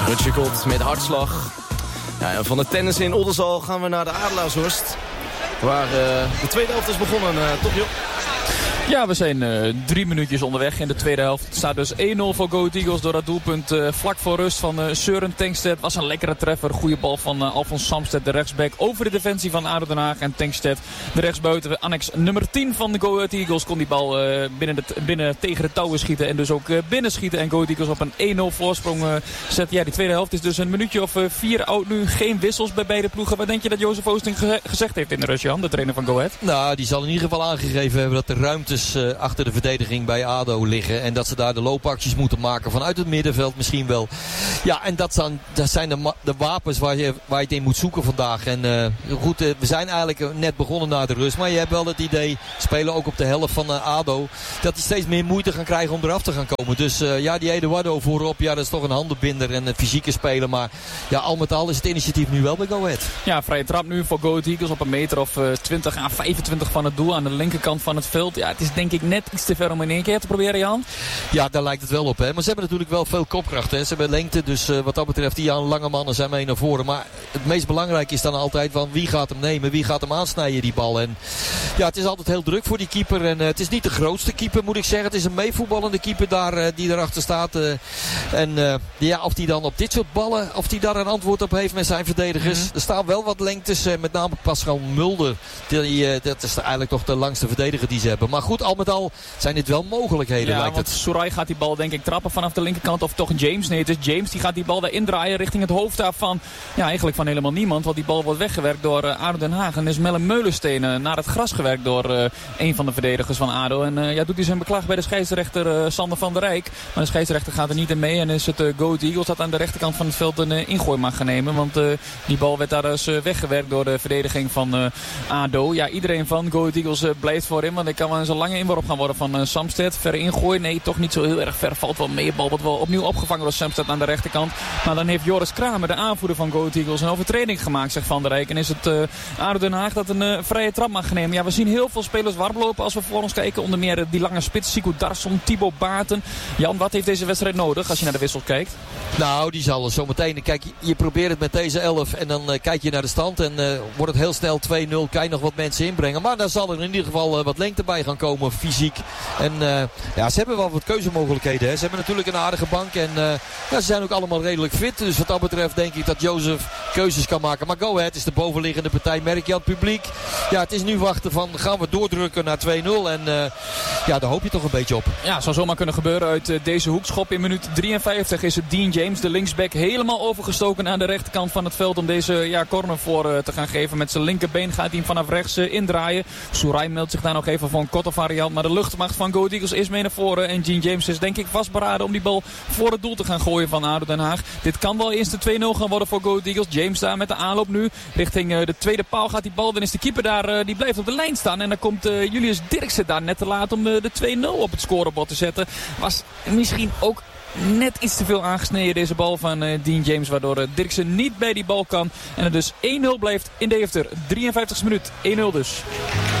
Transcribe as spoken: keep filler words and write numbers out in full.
Mutschekot met hartslag. Ja, en van de tennis in Oldenzaal gaan we naar de Adelaarshorst. Waar uh, de tweede helft is begonnen, uh, toch joh? Ja, we zijn uh, drie minuutjes onderweg in de tweede helft. Het staat dus één nul voor Go Ahead Eagles door dat doelpunt uh, vlak voor rust van uh, Søren Tengstedt. Was een lekkere treffer. Goede bal van uh, Alfons Samsted, de rechtsback, over de defensie van A D O Den Haag. En Tengstedt, de rechtsbuiten, annex nummer tien van de Go Ahead Eagles, kon die bal uh, binnen, de, binnen tegen de touwen schieten. En dus ook uh, binnen schieten. En Go Ahead Eagles op een één nul voorsprong uh, zetten. Ja, die tweede helft is dus een minuutje of uh, vier oud nu. Geen wissels bij beide ploegen. Wat denk je dat Jozef Oosting ge- gezegd heeft in de rust, Jan, de trainer van Go Ahead? Nou, die zal in ieder geval aangegeven hebben dat de ruimtes Uh, achter de verdediging bij A D O liggen. En dat ze daar de loopacties moeten maken vanuit het middenveld misschien wel. Ja, en dat zijn, dat zijn de, ma- de wapens waar je, waar je het in moet zoeken vandaag. En uh, goed, uh, we zijn eigenlijk net begonnen na de rust. Maar je hebt wel het idee, spelen ook op de helft van uh, A D O, dat die steeds meer moeite gaan krijgen om eraf te gaan komen. Dus uh, ja, die Eduardo voorop, ja, dat is toch een handenbinder en een fysieke speler. Maar ja, al met al is het initiatief nu wel bij Go Ahead. Ja, vrije trap nu voor Go Ahead Eagles op een meter of uh, twintig à vijfentwintig van het doel aan de linkerkant van het veld. Ja, het is denk ik net iets te ver om in één keer te proberen, Jan. Ja, daar lijkt het wel op. Hè. Maar ze hebben natuurlijk wel veel kopkracht. Hè. Ze hebben lengte, dus uh, wat dat betreft die aan lange mannen zijn mee naar voren. Maar het meest belangrijke is dan altijd van wie gaat hem nemen, wie gaat hem aansnijden, die bal. En ja, het is altijd heel druk voor die keeper. En uh, het is niet de grootste keeper, moet ik zeggen. Het is een meevoetballende keeper daar, uh, die erachter staat. Uh, en uh, ja, of die dan op dit soort ballen, of die daar een antwoord op heeft met zijn verdedigers. Mm-hmm. Er staan wel wat lengtes, uh, met name Pascal Mulder. Die, uh, dat is eigenlijk toch de langste verdediger die ze hebben. Maar goed, al met al zijn dit wel mogelijkheden, ja, lijkt want het. Soerai gaat die bal denk ik trappen vanaf de linkerkant. Of toch James. Nee, het is James. Die gaat die bal daar indraaien richting het hoofd daarvan. Ja, eigenlijk van helemaal niemand. Want die bal wordt weggewerkt door uh, A D O Den Haag. En is Melle Meulensteen uh, naar het gras gewerkt door uh, een van de verdedigers van A D O. En uh, ja, doet hij zijn beklag bij de scheidsrechter uh, Sander van der Rijk. Maar de scheidsrechter gaat er niet in mee. En is het uh, Go Ahead Eagles dat aan de rechterkant van het veld een uh, ingooi mag gaan nemen. Want uh, die bal werd daar dus uh, weggewerkt door de verdediging van uh, A D O. Ja, iedereen van Go Ahead Eagles uh, blijft voorin. Want ik kan wel eens een lange inworp gaan worden van uh, Samsted. Verre ingooi. Nee, toch niet zo heel erg ver. Valt wel mee. De bal wordt wel opnieuw opgevangen door Samsted aan de rechterkant. Maar dan heeft Joris Kramer, de aanvoerder van Go Ahead Eagles, een overtreding gemaakt, zegt Van der Rijk. En is het uh, A D O Den Haag dat een uh, vrije trap mag nemen. Ja, we zien heel veel spelers warmlopen als we voor ons kijken. Onder meer uh, die lange spits, Sikou Darsson, Thibaut Baarten. Jan, wat heeft deze wedstrijd nodig als je naar de wissel kijkt? Nou, die zal zo meteen. Kijk, je probeert het met deze elf en dan uh, kijk je naar de stand. En uh, wordt het heel snel twee nul. Kan je nog wat mensen inbrengen. Maar daar zal er in ieder geval uh, wat lengte bij gaan komen, fysiek. En uh, ja, ze hebben wel wat keuzemogelijkheden. Hè. Ze hebben natuurlijk een aardige bank. En uh, ja, ze zijn ook allemaal redelijk fit. Dus wat dat betreft denk ik dat Jozef keuzes kan maken. Maar Go Ahead is de bovenliggende partij. Merk je aan het publiek. Ja, het is nu wachten van gaan we doordrukken naar twee nul. En uh, ja, daar hoop je toch een beetje op. Ja, het zou zomaar kunnen gebeuren uit uh, deze hoekschop. In minuut drieënvijftig is het Dean James, de linksback, helemaal overgestoken aan de rechterkant van het veld. Om deze ja, corner voor uh, te gaan geven. Met zijn linkerbeen gaat hij hem vanaf rechts uh, indraaien. Soerai meldt zich daar nog even voor een korte variant. Maar de luchtmacht van Go Ahead Eagles is mee naar voren. En Dean James is denk ik vastberaden om die bal voor het doel te gaan gooien van A D O Den Haag. Dit kan wel eerst de twee nul gaan worden voor Go Ahead Eagles. James daar met de aanloop nu. Richting uh, de tweede paal gaat die bal. Dan is de keeper daar, uh, die blijft op de lijn staan. En dan komt uh, Julius Dirksen daar net te laat om uh, de twee nul op het scorebord te zetten. Was misschien ook net iets te veel aangesneden deze bal van uh, Dean James. Waardoor uh, Dirksen niet bij die bal kan. En het dus één nul blijft in Deventer. drieënvijftigste minuut. één nul dus.